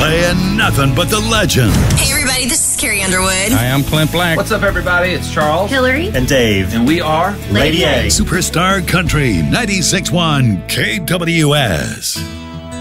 playing nothing but the legend. Hey, everybody, this is Carrie Underwood. Hi, I'm Clint Black. What's up, everybody? It's Charles, Hillary, and Dave. and we are Lady A. Superstar Country 96.1 KWS.